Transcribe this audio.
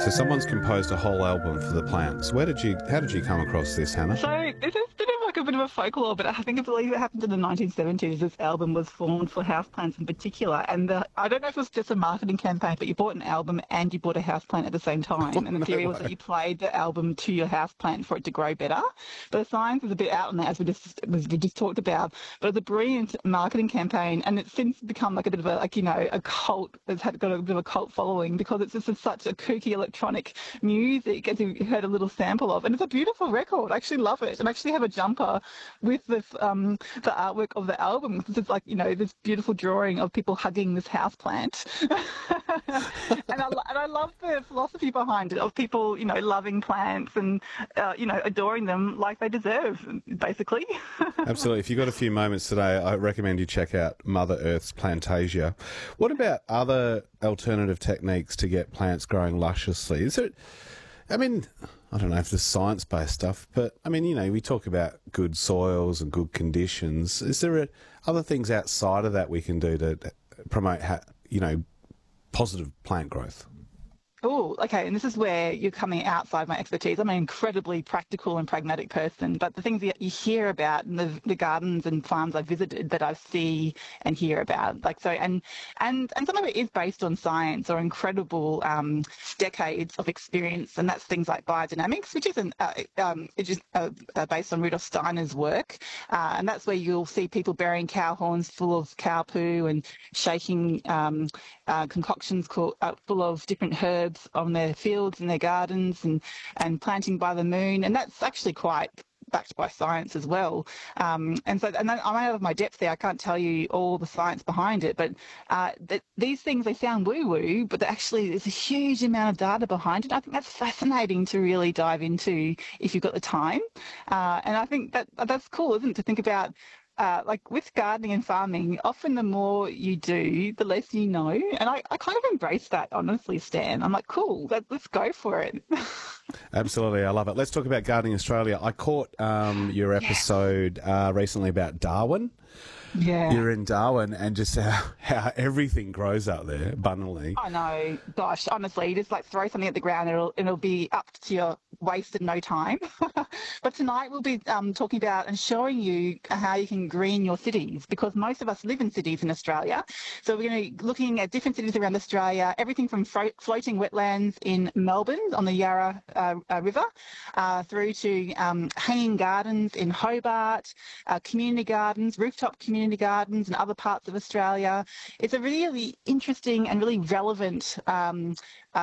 So someone's composed a whole album for the plants. How did you come across this, Hannah? So this is a bit of a folklore, but I believe it happened in the 1970s. This album was formed for houseplants in particular, and I don't know if it was just a marketing campaign, but you bought an album and you bought a houseplant at the same time, and the theory was that you played the album to your houseplant for it to grow better. But the science is a bit out on that, as we just talked about. But it's a brilliant marketing campaign, and it's since become like a bit of a cult. It's got a bit of a cult following because it's just such a kooky electronic music, as you heard a little sample of, and it's a beautiful record. I actually love it, and I actually have a jumper with this the artwork of the album, because it's like, this beautiful drawing of people hugging this houseplant. and I love the philosophy behind it, of people loving plants and adoring them like they deserve, basically. Absolutely. If you've got a few moments today, I recommend you check out Mother Earth's Plantasia. What about other alternative techniques to get plants growing lusciously? I don't know if there's science-based stuff, but, we talk about good soils and good conditions. Is there other things outside of that we can do to promote, positive plant growth? Oh, okay. And this is where you're coming outside my expertise. I'm an incredibly practical and pragmatic person, but the things that you hear about in the gardens and farms I've visited, that I see and hear about, and some of it is based on science or incredible decades of experience, and that's things like biodynamics, which isn't based on Rudolf Steiner's work, and that's where you'll see people burying cow horns full of cow poo and shaking concoctions full of different herbs on their fields and their gardens, and planting by the moon, and that's actually quite backed by science as well. And then I'm out of my depth there. I can't tell you all the science behind it, but these things, they sound woo-woo, but actually there's a huge amount of data behind it. I think that's fascinating to really dive into if you've got the time. And I think that's cool, isn't it, to think about. With gardening and farming, often the more you do, the less you know. And I kind of embrace that, honestly, Stan. I'm like, cool, let's go for it. Absolutely, I love it. Let's talk about Gardening Australia. I caught your episode recently about Darwin. Yeah. You're in Darwin, and just how everything grows out there abundantly. I know. Gosh, honestly, you just throw something at the ground, and it'll be up to your waist in no time. But tonight we'll be talking about and showing you how you can green your cities, because most of us live in cities in Australia. So we're going to be looking at different cities around Australia, everything from floating wetlands in Melbourne on the Yarra River, through to hanging gardens in Hobart, community gardens, rooftop community gardens in other parts of Australia. It's a really interesting and really relevant